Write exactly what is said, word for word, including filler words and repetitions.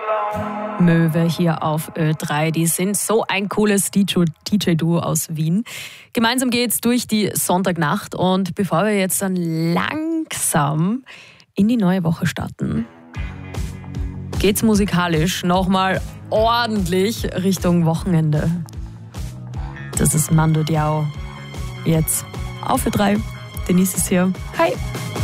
Möwe hier auf Ö drei. Die sind so ein cooles D J-Duo aus Wien. Gemeinsam geht's durch die Sonntagnacht. Und bevor wir jetzt dann langsam in die neue Woche starten, geht's musikalisch nochmal ordentlich Richtung Wochenende. Das ist Mando Diao. Jetzt auf Ö drei. Denise ist hier. Hi.